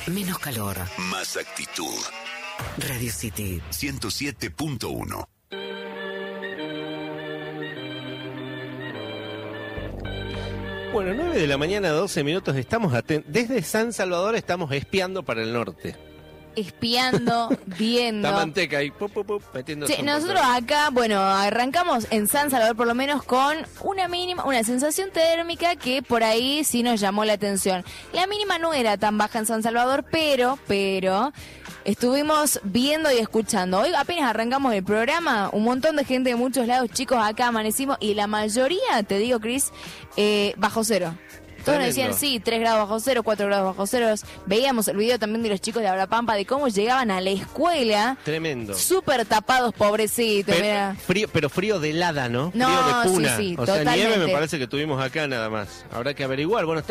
Menos calor. Más actitud. Radio City 107.1. Bueno, 9 de la mañana, 12 minutos, estamos desde San Salvador estamos espiando para el norte. Espiando, viendo. La manteca ahí, metiendo. Sí, nosotros acá, bueno, arrancamos en San Salvador por lo menos con una mínima, una sensación térmica que por ahí sí nos llamó la atención. La mínima no era tan baja en San Salvador, pero estuvimos viendo y escuchando. Hoy apenas arrancamos el programa, un montón de gente de muchos lados, chicos, acá amanecimos y la mayoría, te digo, Cris, bajo cero. Todos nos decían, sí, 3 grados bajo cero, 4 grados bajo cero. Veíamos el video también de los chicos de Abrapampa de cómo llegaban a la escuela. Tremendo. Súper tapados, pobrecitos. Pero frío de helada, ¿no? No, frío de cuna. sí, o totalmente. sea, nieve me parece que tuvimos acá nada más. Habrá que averiguar. Bueno,